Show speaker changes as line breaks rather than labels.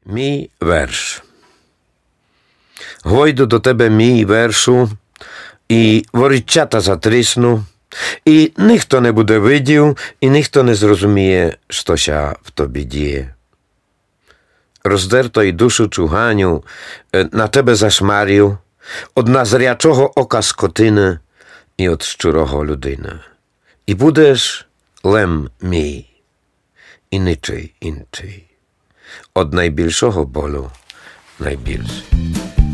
Мій верш. Гойду до тебе мій вершу, і ворічата затрісну, і ніхто не буде видів, і ніхто не зрозуміє, що ся в тобі діє. Роздерто й душу чуганю на тебе зашмарів, од назрячого ока скотини і од щурого людини. І будеш лем мій, і нічий інший. Од найбільшого болю найбільший.